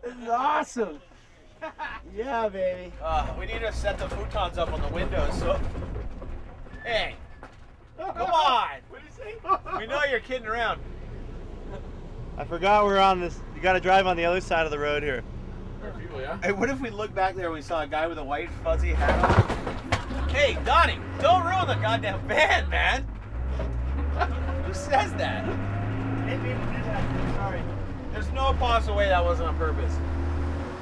This is awesome. Yeah, baby. We need to set the futons up on the windows. So, hey, come on. What did you say? We know you're kidding around. I forgot we're on this. You got to drive on the other side of the road here. There are people, yeah? Hey, what if we look back there and we saw a guy with a white fuzzy hat on? Hey, Donnie, don't ruin the goddamn van, man. Who says that? Didn't mean to do that. Sorry. There's no possible way that wasn't on purpose.